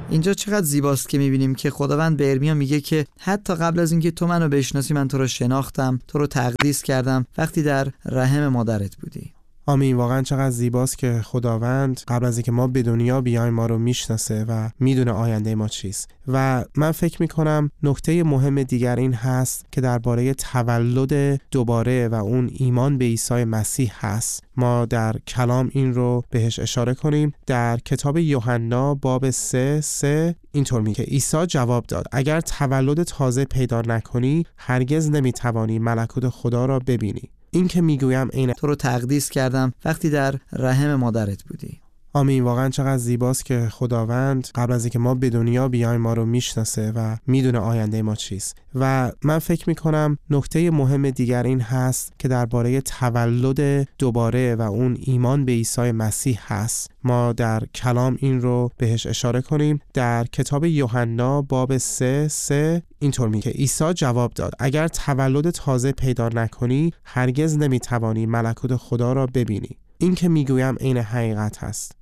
اینجا چقدر زیباست که میبینیم که خداوند به ارمیا میگه که حتی قبل از اینکه تو منو بشناسی من تو رو شناختم، تو رو تقدیس کردم وقتی در رحم مادرت بودی. آمین. واقعا چقدر زیباست که خداوند قبل از اینکه ما به دنیا بیایم ما رو میشناسه و میدونه آینده ما چیست. و من فکر میکنم نکته مهم دیگر این هست که درباره تولد دوباره و اون ایمان به عیسی مسیح هست. ما در کلام این رو بهش اشاره کنیم. در کتاب یوحنا باب 3 اینطور میگه عیسی جواب داد اگر تولد تازه پیدا نکنی هرگز نمیتوانی ملکوت خدا را ببینی. این که میگویم اینه، تو رو تقدیس کردم وقتی در رحم مادرت بودی. آمین. واقعا چقدر زیباست که خداوند قبل از اینکه ما به دنیا بیایم ما رو میشناسه و میدونه آینده ما چیست. و من فکر میکنم نکته مهم دیگر این هست که درباره تولد دوباره و اون ایمان به عیسی مسیح هست. ما در کلام این رو بهش اشاره کنیم. در کتاب یوحنا باب 3 اینطور میگه عیسی جواب داد اگر تولد تازه پیدا نکنی هرگز نمیتوانی ملکوت خدا را ببینی. این که میگویم عین حقیقت هست.